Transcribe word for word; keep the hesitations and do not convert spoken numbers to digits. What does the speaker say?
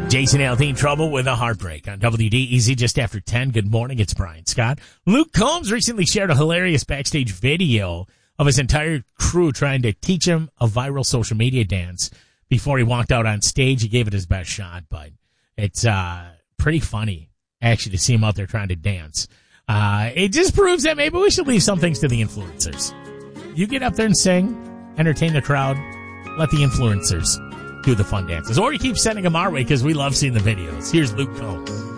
Jason Aldean, Trouble with a Heartbreak on W D E Z just after ten. Good morning. It's Brian Scott. Luke Combs recently shared a hilarious backstage video of his entire crew trying to teach him a viral social media dance before he walked out on stage. He gave it his best shot, but it's uh, pretty funny, actually, to see him out there trying to dance. Uh, it just proves that maybe we should leave some things to the influencers. You get up there and sing, entertain the crowd, let the influencers do the fun dances. Or you keep sending them our way because we love seeing the videos. Here's Luke Combs.